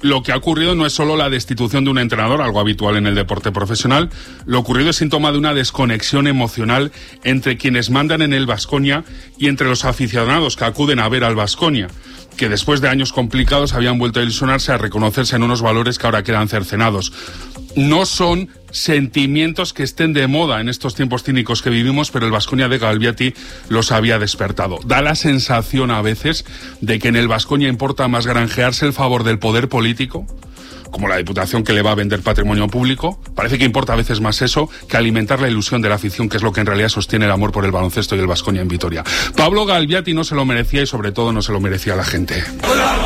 lo que ha ocurrido no es solo la destitución de un entrenador, algo habitual en el deporte profesional. Lo ocurrido es síntoma de una desconexión emocional entre quienes mandan en el Baskonia y entre los aficionados que acuden a ver al Baskonia, que después de años complicados habían vuelto a ilusionarse, a reconocerse en unos valores que ahora quedan cercenados. No son sentimientos que estén de moda en estos tiempos cínicos que vivimos, pero el Baskonia de Galbiati los había despertado. Da la sensación a veces de que en el Baskonia importa más granjearse el favor del poder político, como la Diputación que le va a vender patrimonio público. Parece que importa a veces más eso que alimentar la ilusión de la afición, que es lo que en realidad sostiene el amor por el baloncesto y el Baskonia en Vitoria. Pablo Galbiati no se lo merecía y sobre todo no se lo merecía la gente.